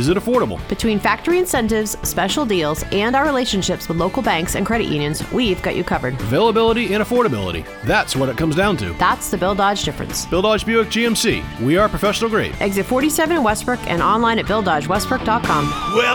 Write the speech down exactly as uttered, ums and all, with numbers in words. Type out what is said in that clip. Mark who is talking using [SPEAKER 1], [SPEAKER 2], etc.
[SPEAKER 1] is it affordable?
[SPEAKER 2] Between factory incentives, special deals, and our relationships with local banks and credit unions, we've got you covered.
[SPEAKER 1] Availability and affordability. That's what it comes down to.
[SPEAKER 2] That's the Bill Dodge difference.
[SPEAKER 1] Bill Dodge Buick G M C. We are professional grade.
[SPEAKER 2] Exit forty-seven in Westbrook and online at bill dodge westbrook dot com.
[SPEAKER 3] Well,